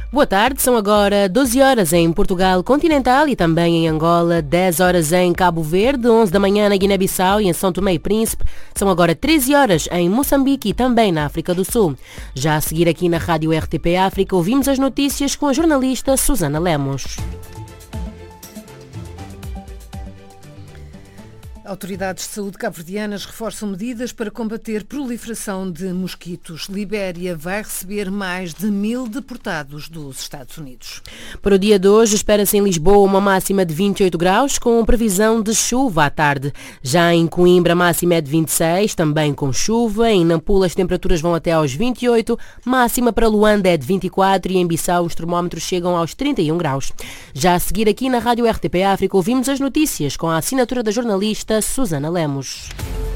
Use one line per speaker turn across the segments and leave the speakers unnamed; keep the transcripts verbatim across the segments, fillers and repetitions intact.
Boa tarde, são agora doze horas em Portugal continental e também em Angola, dez horas em Cabo Verde, onze da manhã na Guiné-Bissau e em São Tomé e Príncipe. São agora treze horas em Moçambique e também na África do Sul. Já a seguir aqui na Rádio R T P África, ouvimos as notícias com a jornalista Susana Lemos.
Autoridades de saúde cabo-verdianas reforçam medidas para combater proliferação de mosquitos. Libéria vai receber mais de mil deportados dos Estados Unidos.
Para o dia de hoje, espera-se em Lisboa uma máxima de vinte e oito graus, com previsão de chuva à tarde. Já em Coimbra, a máxima é de vinte e seis, também com chuva. Em Nampula, as temperaturas vão até aos vinte e oito, máxima para Luanda é de vinte e quatro e em Bissau os termómetros chegam aos trinta e um graus. Já a seguir aqui na Rádio R T P África, ouvimos as notícias com a assinatura da jornalista Susana Lemos.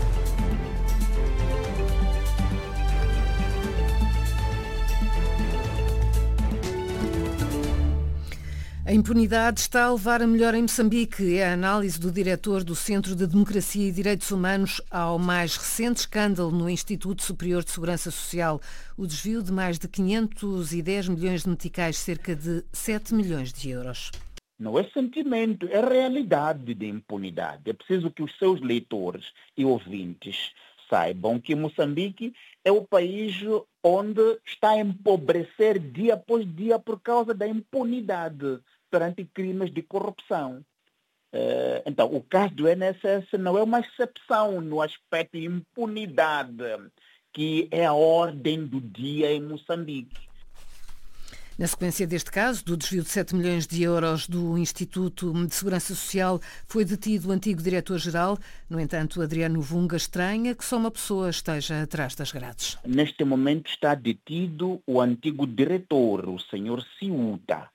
A impunidade está a levar a melhor em Moçambique. É a análise do diretor do Centro de Democracia e Direitos Humanos ao mais recente escândalo no Instituto Superior de Segurança Social. O desvio de mais de quinhentos e dez milhões de meticais, cerca de sete milhões de euros.
Não é sentimento, é realidade de impunidade. É preciso que os seus leitores e ouvintes saibam que Moçambique é o país onde está a empobrecer dia após dia por causa da impunidade perante crimes de corrupção. Então, o caso do I N S S não é uma exceção no aspecto de impunidade, que é a ordem do dia em Moçambique.
Na sequência deste caso, do desvio de sete milhões de euros do Instituto de Segurança Social, foi detido o antigo diretor-geral. No entanto, Adriano Vunga estranha que só uma pessoa esteja atrás das grades.
Neste momento está detido o antigo diretor, o senhor Ciuta,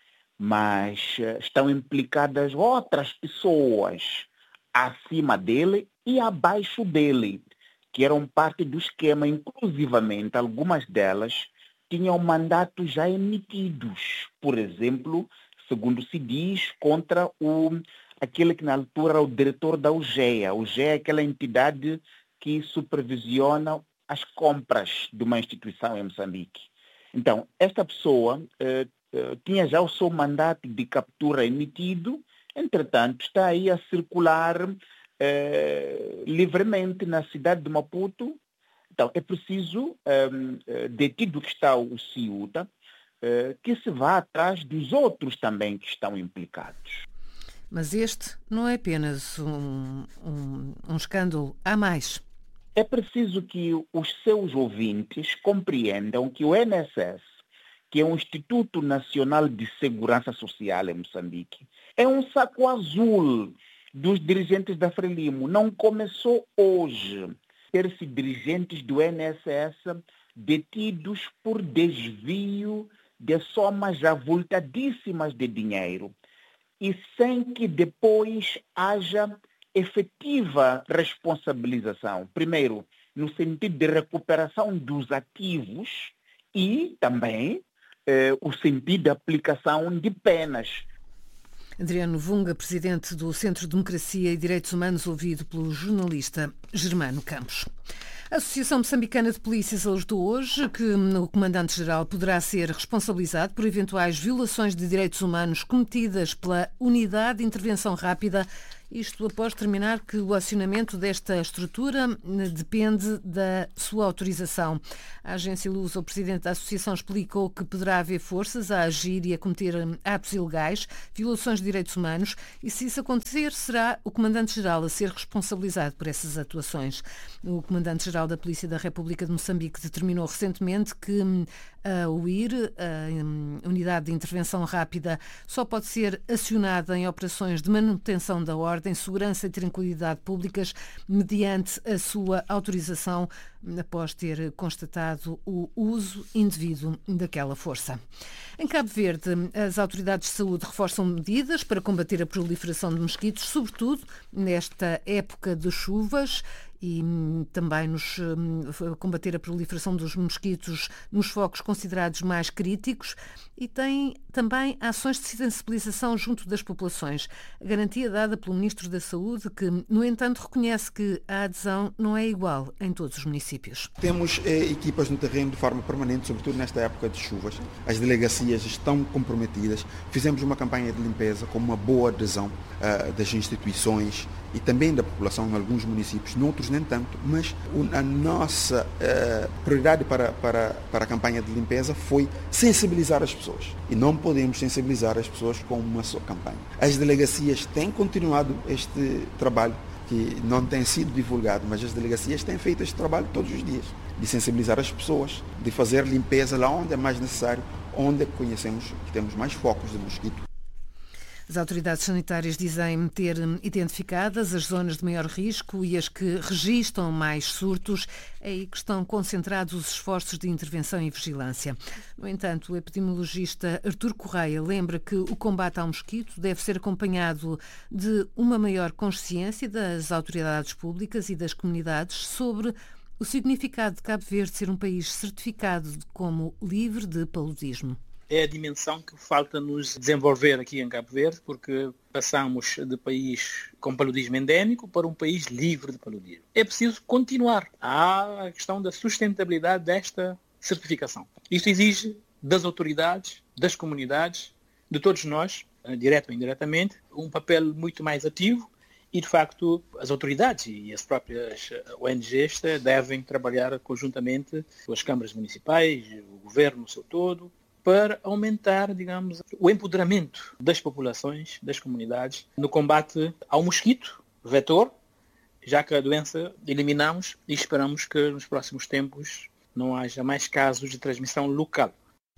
mas estão implicadas outras pessoas acima dele e abaixo dele, que eram parte do esquema, inclusivamente algumas delas tinham mandatos já emitidos, por exemplo, segundo se diz, contra o, aquele que na altura era o diretor da U G E A. A U G E A é aquela entidade que supervisiona as compras de uma instituição em Moçambique. Então, esta pessoa eh, eh, tinha já o seu mandato de captura emitido, entretanto, está aí a circular eh, livremente na cidade de Maputo. Então, é preciso, um, detido que está o Ciuta, uh, que se vá atrás dos outros também que estão implicados.
Mas este não é apenas um, um, um escândalo, há mais.
É preciso que os seus ouvintes compreendam que o I N S S, que é o Instituto Nacional de Segurança Social em Moçambique, é um saco azul dos dirigentes da Frelimo. Não começou hoje. Ter-se dirigentes do I N S S detidos por desvio de somas avultadíssimas de dinheiro e sem que depois haja efetiva responsabilização. Primeiro, no sentido de recuperação dos ativos e também eh, o sentido de aplicação de penas.
Adriano Vunga, presidente do Centro de Democracia e Direitos Humanos, ouvido pelo jornalista Germano Campos. A Associação Moçambicana de Polícias alertou hoje que o comandante-geral poderá ser responsabilizado por eventuais violações de direitos humanos cometidas pela Unidade de Intervenção Rápida. Isto após determinar que o acionamento desta estrutura depende da sua autorização. A agência Lusa, o presidente da associação, explicou que poderá haver forças a agir e a cometer atos ilegais, violações de direitos humanos, e se isso acontecer, será o comandante-geral a ser responsabilizado por essas atuações. O comandante-geral da Polícia da República de Moçambique determinou recentemente que a U I R, a Unidade de Intervenção Rápida, só pode ser acionada em operações de manutenção da ordem, segurança e tranquilidade públicas mediante a sua autorização após ter constatado o uso indevido daquela força. Em Cabo Verde, as autoridades de saúde reforçam medidas para combater a proliferação de mosquitos, sobretudo nesta época de chuvas, e também nos combater a proliferação dos mosquitos nos focos considerados mais críticos, e tem também ações de sensibilização junto das populações. A garantia dada pelo Ministro da Saúde, que, no entanto, reconhece que a adesão não é igual em todos os municípios.
Temos eh, equipas no terreno de forma permanente, sobretudo nesta época de chuvas. As delegacias estão comprometidas. Fizemos uma campanha de limpeza com uma boa adesão uh, das instituições e também da população em alguns municípios, noutros nem tanto, mas a nossa uh, prioridade para, para, para a campanha de limpeza foi sensibilizar as pessoas. E não podemos sensibilizar as pessoas com uma só campanha. As delegacias têm continuado este trabalho, que não tem sido divulgado, mas as delegacias têm feito este trabalho todos os dias, de sensibilizar as pessoas, de fazer limpeza lá onde é mais necessário, onde conhecemos que temos mais focos de mosquito.
As autoridades sanitárias dizem ter identificadas as zonas de maior risco e as que registram mais surtos. É aí que estão concentrados os esforços de intervenção e vigilância. No entanto, o epidemiologista Artur Correia lembra que o combate ao mosquito deve ser acompanhado de uma maior consciência das autoridades públicas e das comunidades sobre o significado de Cabo Verde ser um país certificado como livre de paludismo.
É a dimensão que falta nos desenvolver aqui em Cabo Verde, porque passamos de país com paludismo endémico para um país livre de paludismo. É preciso continuar. Há a questão da sustentabilidade desta certificação. Isto exige das autoridades, das comunidades, de todos nós, direto ou indiretamente, um papel muito mais ativo e, de facto, as autoridades e as próprias O N Gs devem trabalhar conjuntamente com as câmaras municipais, o governo no seu todo, para aumentar, digamos, o empoderamento das populações, das comunidades, no combate ao mosquito vetor, já que a doença eliminamos e esperamos que nos próximos tempos não haja mais casos de transmissão local.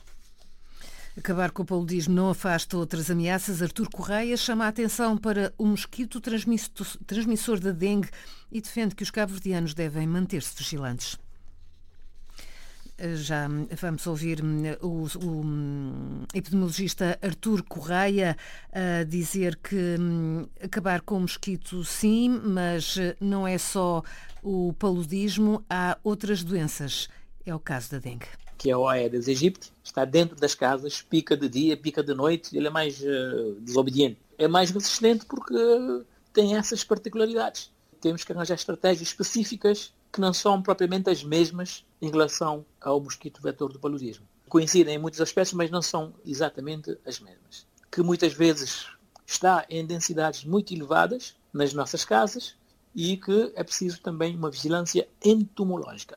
Acabar com o paludismo não afasta outras ameaças. Artur Correia chama a atenção para o mosquito transmissor da dengue e defende que os cabo-verdianos devem manter-se vigilantes. Já vamos ouvir o, o epidemiologista Artur Correia a dizer que acabar com o mosquito sim, mas não é só o paludismo, há outras doenças. É o caso da dengue.
Que é o Aedes aegypti, está dentro das casas, pica de dia, pica de noite, ele é mais uh, desobediente. É mais resistente porque tem essas particularidades. Temos que arranjar estratégias específicas que não são propriamente as mesmas em relação ao mosquito vetor do paludismo. Coincidem em muitos aspectos, mas não são exatamente as mesmas. Que muitas vezes está em densidades muito elevadas nas nossas casas e que é preciso também uma vigilância entomológica.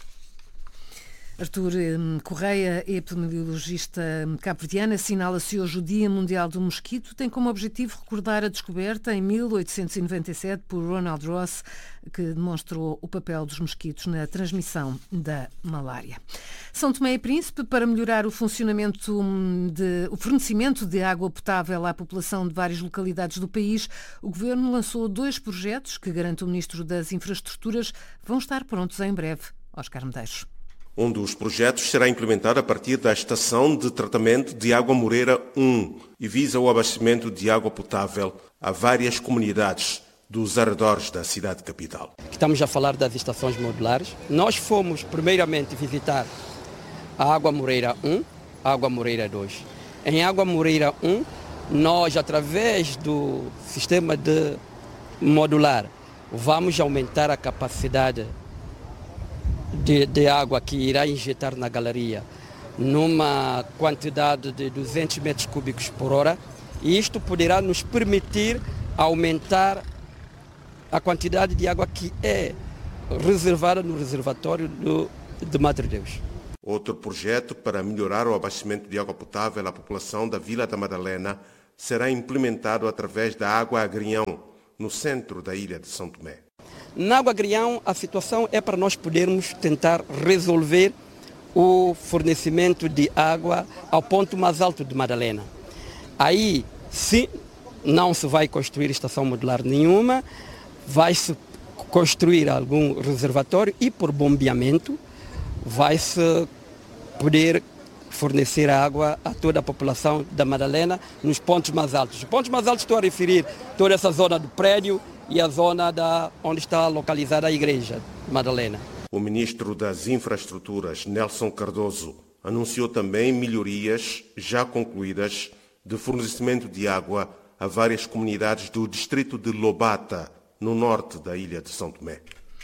Artur Correia, epidemiologista cabo-verdiano, assinala-se hoje o Dia Mundial do Mosquito. Tem como objetivo recordar a descoberta em mil oitocentos e noventa e sete por Ronald Ross, que demonstrou o papel dos mosquitos na transmissão da malária. São Tomé e Príncipe, para melhorar o funcionamento de, o fornecimento de água potável à população de várias localidades do país, o Governo lançou dois projetos que, garante o Ministro das Infraestruturas, vão estar prontos em breve. Oscar Medeiros.
Um dos projetos será implementado a partir da Estação de Tratamento de Água Moreira um e visa o abastecimento de água potável a várias comunidades dos arredores da cidade capital.
Estamos a falar das estações modulares. Nós fomos primeiramente visitar a Água Moreira um, a Água Moreira dois. Em Água Moreira um, nós, através do sistema de modular, vamos aumentar a capacidade De, de água que irá injetar na galeria numa quantidade de duzentos metros cúbicos por hora, e isto poderá nos permitir aumentar a quantidade de água que é reservada no reservatório do, de Madre Deus.
Outro projeto para melhorar o abastecimento de água potável à população da Vila da Madalena será implementado através da Água Agrião, no centro da ilha de São Tomé.
Na Água Agrião, a situação é para nós podermos tentar resolver o fornecimento de água ao ponto mais alto de Madalena. Aí, sim, não se vai construir estação modular nenhuma, vai-se construir algum reservatório e, por bombeamento, vai-se poder fornecer água a toda a população da Madalena nos pontos mais altos. Os pontos mais altos estou a referir toda essa zona do prédio e a zona da, onde está localizada a igreja de Madalena.
O ministro das Infraestruturas, Nelson Cardoso, anunciou também melhorias já concluídas de fornecimento de água a várias comunidades do distrito de Lobata, no norte da ilha de São Tomé.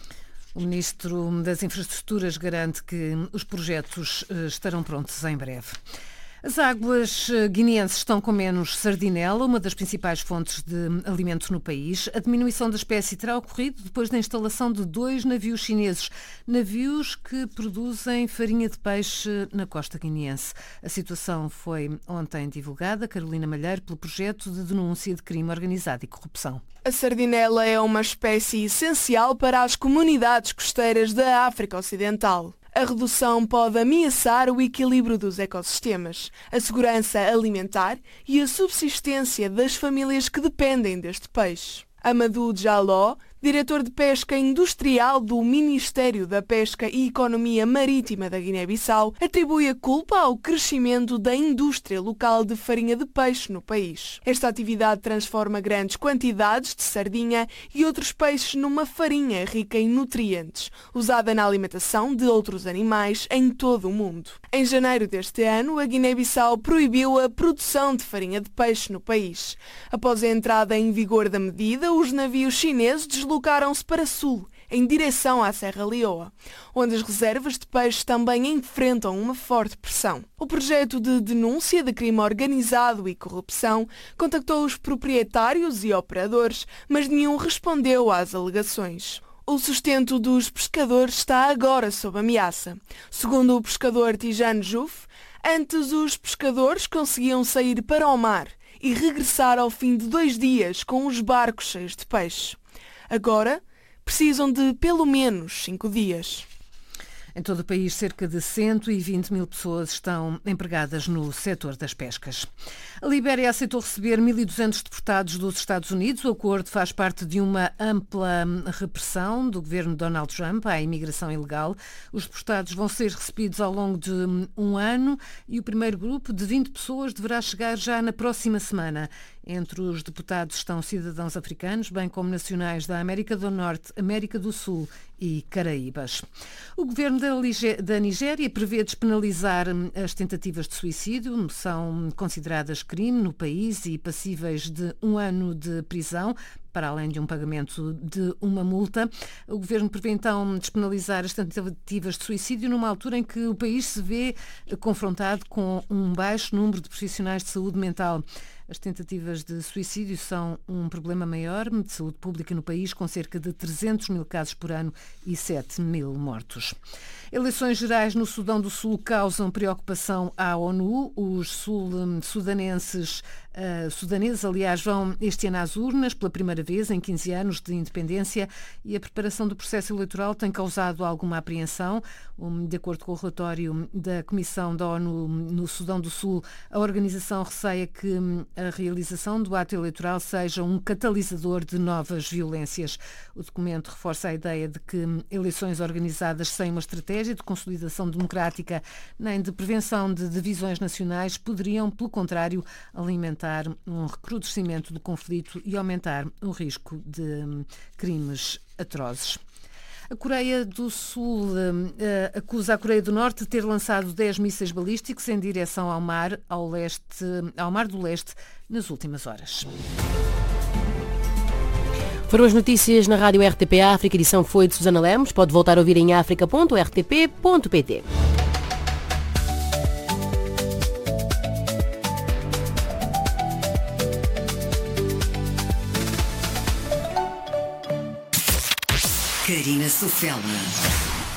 O Ministro das Infraestruturas garante que os projetos estarão prontos em breve. As águas guineenses estão com menos sardinela, uma das principais fontes de alimento no país. A diminuição da espécie terá ocorrido depois da instalação de dois navios chineses, navios que produzem farinha de peixe na costa guineense. A situação foi ontem divulgada, Carolina Malheiro, pelo projeto de denúncia de crime organizado e corrupção.
A sardinela é uma espécie essencial para as comunidades costeiras da África Ocidental. A redução pode ameaçar o equilíbrio dos ecossistemas, a segurança alimentar e a subsistência das famílias que dependem deste peixe. Amadou Jaló, diretor de Pesca Industrial do Ministério da Pesca e Economia Marítima da Guiné-Bissau, atribui a culpa ao crescimento da indústria local de farinha de peixe no país. Esta atividade transforma grandes quantidades de sardinha e outros peixes numa farinha rica em nutrientes, usada na alimentação de outros animais em todo o mundo. Em janeiro deste ano, a Guiné-Bissau proibiu a produção de farinha de peixe no país. Após a entrada em vigor da medida, os navios chineses deslocaram-se para sul, em direção à Serra Leoa, onde as reservas de peixe também enfrentam uma forte pressão. O projeto de denúncia de crime organizado e corrupção contactou os proprietários e operadores, mas nenhum respondeu às alegações. O sustento dos pescadores está agora sob ameaça. Segundo o pescador Tijane Juf, antes os pescadores conseguiam sair para o mar e regressar ao fim de dois dias com os barcos cheios de peixe. Agora, precisam de pelo menos cinco dias.
Em todo o país, cerca de cento e vinte mil pessoas estão empregadas no setor das pescas. A Libéria aceitou receber mil e duzentos deportados dos Estados Unidos. O acordo faz parte de uma ampla repressão do governo de Donald Trump à imigração ilegal. Os deportados vão ser recebidos ao longo de um ano e o primeiro grupo de vinte pessoas deverá chegar já na próxima semana. Entre os deputados estão cidadãos africanos, bem como nacionais da América do Norte, América do Sul e Caraíbas. O governo da Nigéria prevê despenalizar as tentativas de suicídio, são consideradas crime no país e passíveis de um ano de prisão, para além de um pagamento de uma multa. O governo prevê então despenalizar as tentativas de suicídio numa altura em que o país se vê confrontado com um baixo número de profissionais de saúde mental. As tentativas de suicídio são um problema maior de saúde pública no país, com cerca de trezentos mil casos por ano e sete mil mortos. Eleições gerais no Sudão do Sul causam preocupação à ONU. Os sul-sudanenses, uh, sudaneses, aliás, vão este ano às urnas pela primeira vez em quinze anos de independência e a preparação do processo eleitoral tem causado alguma apreensão. Um, de acordo com o relatório da Comissão da ONU no Sudão do Sul, a organização receia que a realização do ato eleitoral seja um catalisador de novas violências. O documento reforça a ideia de que eleições organizadas sem uma estratégia de consolidação democrática nem de prevenção de divisões nacionais poderiam, pelo contrário, alimentar um recrudescimento do conflito e aumentar o risco de crimes atrozes. A Coreia do Sul uh, acusa a Coreia do Norte de ter lançado dez mísseis balísticos em direção ao mar, ao leste, ao mar do leste nas últimas horas.
Foram as notícias na Rádio R T P África. A edição foi de Susana Lemos. Pode voltar a ouvir em africa ponto r t p ponto p t.
Karina Sofela.